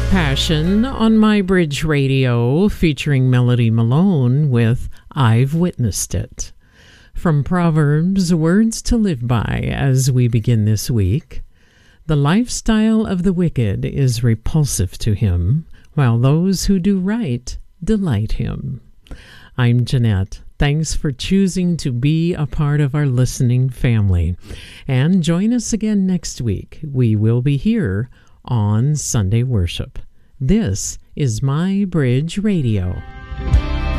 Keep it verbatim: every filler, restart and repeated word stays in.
Passion on My Bridge Radio, featuring Melody Malone with I've Witnessed It. From Proverbs, words to live by as we begin this week. The lifestyle of the wicked is repulsive to him, while those who do right delight him. I'm Jeanette. Thanks for choosing to be a part of our listening family. And join us again next week. We will be here on Sunday Worship. This is My Bridge Radio.